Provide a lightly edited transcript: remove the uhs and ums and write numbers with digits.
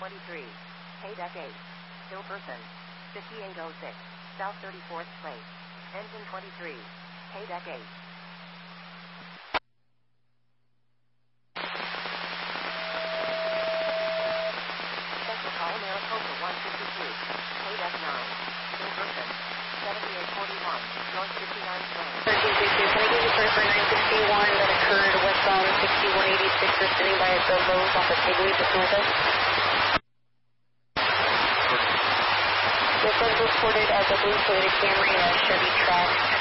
23. Haydeck 8. Still person. 5806. South 34th Place. Engine 23. Haydeck 8. Central call Maricopa 152. Haydeck 9. Still person. 7841. North 59th Lane. 1362. Can I give you clear for 961 that occurred westbound 6186 or sitting by at the Lowe's off of Higley, just north of? This was reported as a blue Toyota Camry and a Chevy Trax